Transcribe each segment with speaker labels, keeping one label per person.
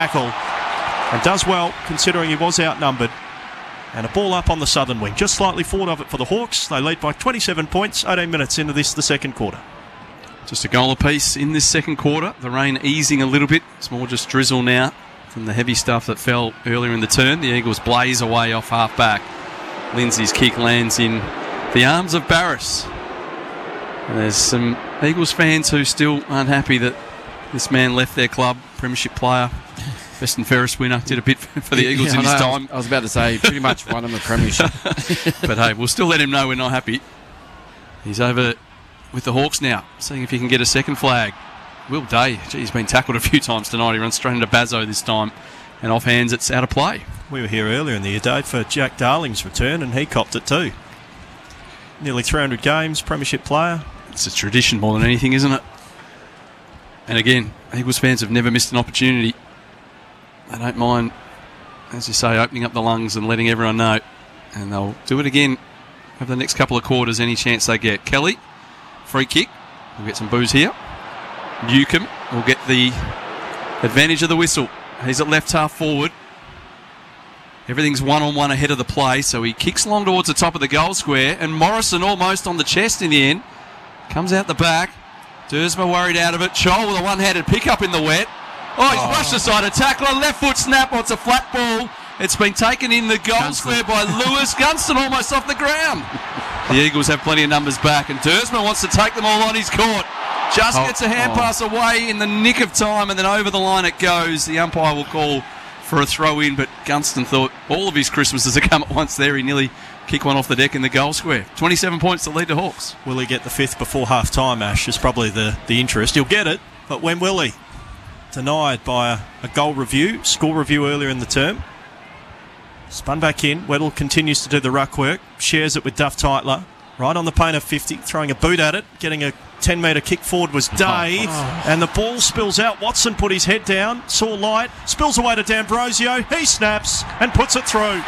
Speaker 1: tackle and does well considering he was outnumbered. And a ball up on the southern wing, just slightly forward of it for the Hawks. They lead by 27 points, 18 minutes into the second quarter.
Speaker 2: Just a goal apiece in this second quarter. The rain easing a little bit. It's more just drizzle now from the heavy stuff that fell earlier in the turn. The Eagles blaze away off half back. Lindsay's kick lands in the arms of Barris. And there's some Eagles fans who still aren't happy that this man left their club, premiership player. Best and fairest winner, did a bit for the Eagles in his time.
Speaker 3: I was about to say, pretty much won him a premiership.
Speaker 2: But hey, we'll still let him know we're not happy. He's over with the Hawks now, seeing if he can get a second flag. Will Day, he's been tackled a few times tonight. He runs straight into Bazzo this time, and off hands, it's out of play.
Speaker 1: We were here earlier in the year, Dave, for Jack Darling's return, and he copped it too. Nearly 300 games, premiership player.
Speaker 2: It's a tradition more than anything, isn't it? And again, Eagles fans have never missed an opportunity. They don't mind, as you say, opening up the lungs and letting everyone know. And they'll do it again over the next couple of quarters, any chance they get. Kelly, free kick. We'll get some boos here. Newcomb will get the advantage of the whistle. He's at left half forward. Everything's one-on-one ahead of the play, so he kicks along towards the top of the goal square, and Morrison almost on the chest in the end. Comes out the back. Dersma worried out of it. Chol with a one-handed pick-up in the wet. Oh, he's rushed aside a tackler. Left foot snap. It's a flat ball. It's been taken in the goal square by Lewis. Gunston almost off the ground. The Eagles have plenty of numbers back, and Dersma wants to take them all on his court. Just gets a hand pass away in the nick of time, and then over the line it goes. The umpire will call for a throw-in, but Gunston thought all of his Christmases had come at once there. He nearly kicked one off the deck in the goal square. 27 points to lead the Hawks.
Speaker 1: Will he get the fifth before half-time, Ash, is probably the interest. He'll get it, but when will he? Denied by a goal review, score review earlier in the term. Spun back in. Weddle continues to do the ruck work. Shares it with Duff Tytler. Right on the paint of 50. Throwing a boot at it. Getting a 10-metre kick forward was Day. And the ball spills out. Watson put his head down. Saw light. Spills away to D'Ambrosio. He snaps and puts it through.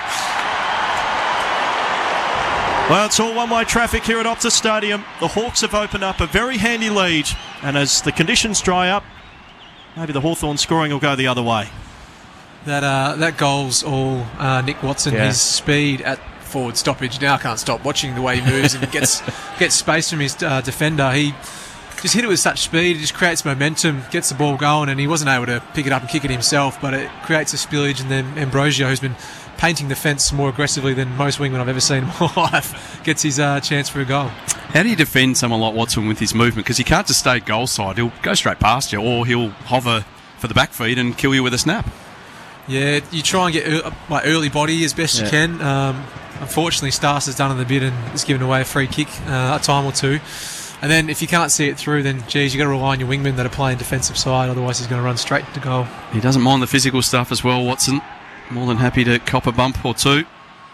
Speaker 1: Well, it's all one-way traffic here at Optus Stadium. The Hawks have opened up a very handy lead. And as the conditions dry up, maybe the Hawthorn scoring will go the other way.
Speaker 4: That goal's all Nick Watson. His speed at forward stoppage. Now I can't stop watching the way he moves and gets space from his defender. He just hit it with such speed. It just creates momentum, gets the ball going, and he wasn't able to pick it up and kick it himself, but it creates a spillage, and then Ambrosio, who's been painting the fence more aggressively than most wingmen I've ever seen in my life, gets his chance for a goal.
Speaker 2: How do you defend someone like Watson with his movement? Because he can't just stay goal side. He'll go straight past you, or he'll hover for the back feed and kill you with a snap. Yeah,
Speaker 4: you try and get early body as best you can. Unfortunately, Stas has done it a bit and has given away a free kick a time or two. And then if you can't see it through, then, geez, you've got to rely on your wingmen that are playing defensive side, otherwise he's going to run straight to goal.
Speaker 2: He doesn't mind the physical stuff as well, Watson. More than happy to cop a bump or two.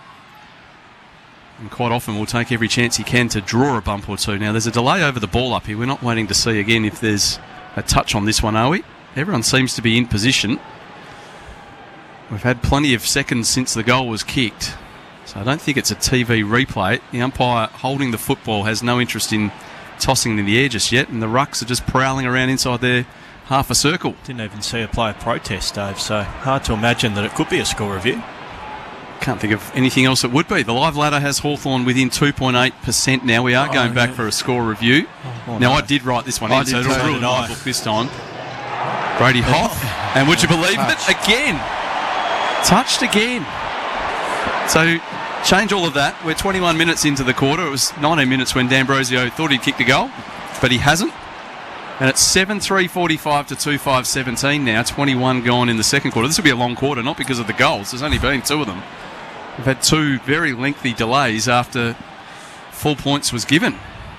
Speaker 2: And quite often will take every chance he can to draw a bump or two. Now, there's a delay over the ball up here. We're not waiting to see again if there's a touch on this one, are we? Everyone seems to be in position. We've had plenty of seconds since the goal was kicked, so I don't think it's a TV replay. The umpire holding the football has no interest in tossing it in the air just yet, and the rucks are just prowling around inside their half a circle.
Speaker 1: Didn't even see a player protest, Dave, so hard to imagine that it could be a score review.
Speaker 2: Can't think of anything else it would be. The live ladder has Hawthorn within 2.8% now. We are going back for a score review. Now, I did write this one in, so it'll ruin my book this time. Brady Hoff, and would you believe it? Again. Touched again. So, change all of that. We're 21 minutes into the quarter. It was 19 minutes when D'Ambrosio thought he'd kicked a goal, but he hasn't. And it's 7-3-45 to 2-5-17 now. 21 gone in the second quarter. This will be a long quarter, not because of the goals. There's only been two of them. We've had two very lengthy delays after full points was given.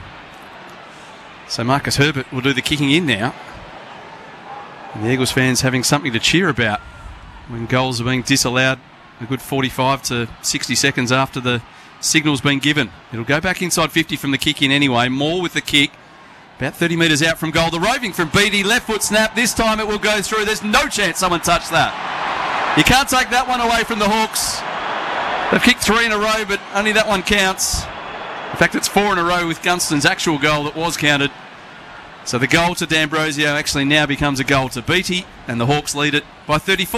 Speaker 2: So Marcus Herbert will do the kicking in now. And the Eagles fans having something to cheer about when goals are being disallowed a good 45 to 60 seconds after the signal's been given. It'll go back inside 50 from the kick in anyway. Moore with the kick. About 30 metres out from goal. The roving from Beattie. Left foot snap. This time it will go through. There's no chance someone touched that. You can't take that one away from the Hawks. They've kicked three in a row, but only that one counts. In fact, it's four in a row with Gunston's actual goal that was counted. So the goal to D'Ambrosio actually now becomes a goal to Beattie, and the Hawks lead it by 34.